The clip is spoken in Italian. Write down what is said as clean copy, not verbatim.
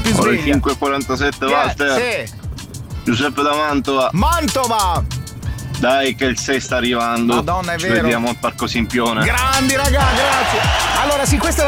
più Ore sveglia. 5:47 Walter. Sì. Giuseppe da Mantova. Mantova! Dai che il 6 sta arrivando. Madonna, è Ci vero. vediamo al Parco Simpione. Grandi raga, grazie. Allora sì, questa